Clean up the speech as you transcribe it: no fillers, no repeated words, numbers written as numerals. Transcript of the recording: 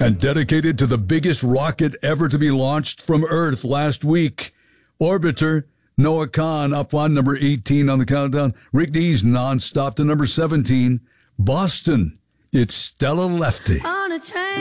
and dedicated to the biggest rocket ever to be launched from Earth last week. Orbiter, Noah Kahn up on number 18 on the countdown. Rick Dees nonstop to number 17. Boston, it's Stella Lefty. On a train.